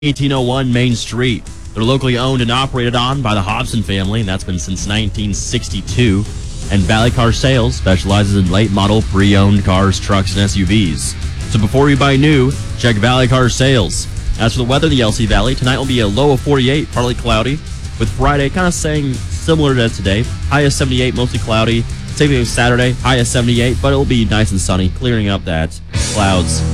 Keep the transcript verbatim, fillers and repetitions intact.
eighteen oh one Main Street. They're locally owned and operated on by the Hobson family, and that's been since nineteen sixty-two. And Valley Car Sales specializes in late model, pre-owned cars, trucks, and S U Vs. So before you buy new, check Valley Car Sales. As for the weather in the L C Valley, tonight will be a low of forty-eight, partly cloudy, with Friday kind of staying similar to today. High of seventy-eight, mostly cloudy. Same thing with Saturday, high of seventy-eight, but it will be nice and sunny, clearing up that clouds.